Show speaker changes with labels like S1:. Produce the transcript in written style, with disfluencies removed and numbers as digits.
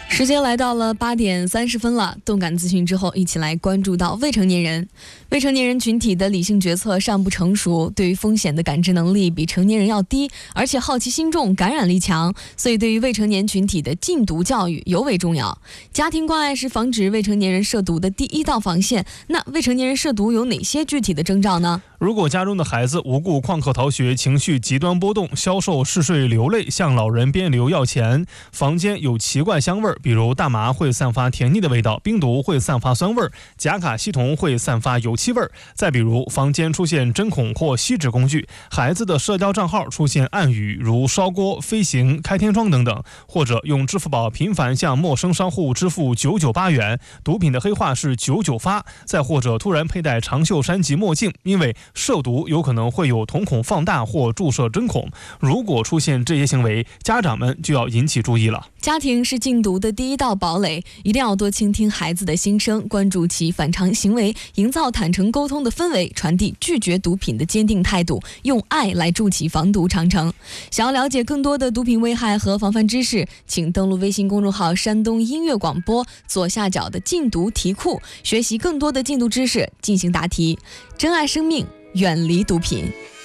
S1: 时间来到了8点30分了，动感资讯之后，一起来关注到未成年人。未成年人群体的理性决策尚不成熟，对于风险的感知能力比成年人要低，而且好奇心重，感染力强，所以对于未成年群体的禁毒教育尤为重要。家庭关爱是防止未成年人涉毒的第一道防线。那未成年人涉毒有哪些具体的征兆呢？
S2: 如果家中的孩子无故旷课逃学，情绪极端波动，消瘦嗜睡流泪，向老人边流要钱，房间有奇怪香味，比如大麻会散发甜腻的味道，冰毒会散发酸味，甲卡西酮会散发油漆味，再比如房间出现针孔或锡纸工具，孩子的社交账号出现暗语如烧锅、飞行、开天窗等等，或者用支付宝频繁向陌生商户支付998元，毒品的黑话是99发，再或者突然佩戴长袖衫及墨镜，因为涉毒有可能会有瞳孔放大或注射针孔。如果出现这些行为，家长们就要引起注意了。
S1: 家庭是禁毒的第一道堡垒，一定要多倾听孩子的心声，关注其反常行为，营造坦诚沟通的氛围，传递拒绝毒品的坚定态度，用爱来筑起防毒长城。想要了解更多的毒品危害和防范知识，请登录微信公众号山东音乐广播左下角的禁毒题库，学习更多的禁毒知识，进行答题。珍爱生命，远离毒品。